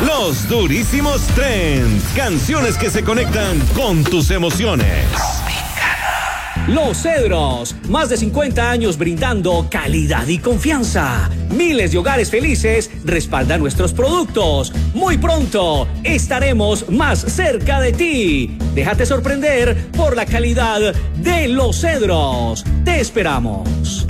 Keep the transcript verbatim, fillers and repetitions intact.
Los Durísimos Trends. Canciones que se conectan con tus emociones. Los Cedros, más de cincuenta años brindando calidad y confianza. Miles de hogares felices respaldan nuestros productos. Muy pronto estaremos más cerca de ti. Déjate sorprender por la calidad de Los Cedros. Te esperamos.